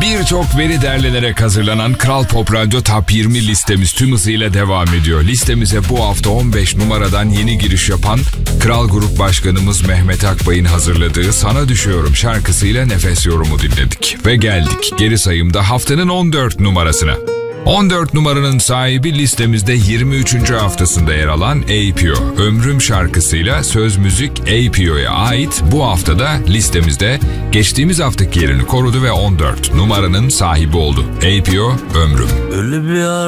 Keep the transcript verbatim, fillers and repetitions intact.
Birçok veri derlenerek hazırlanan Kral Pop Radyo Top yirmi listemiz tüm hızıyla devam ediyor. Listemize bu hafta on beş numaradan yeni giriş yapan Kral Grup Başkanımız Mehmet Akbay'ın hazırladığı Sana Düşüyorum şarkısıyla Nefes Yorumu dinledik. Ve geldik geri sayımda haftanın on dört numarasına. on dört numaranın sahibi listemizde yirmi üçüncü haftasında yer alan A P O. Ömrüm şarkısıyla söz müzik A P O'ya ait bu haftada listemizde geçtiğimiz haftaki yerini korudu ve on dört numaranın sahibi oldu. A P O Ömrüm. Öyle bir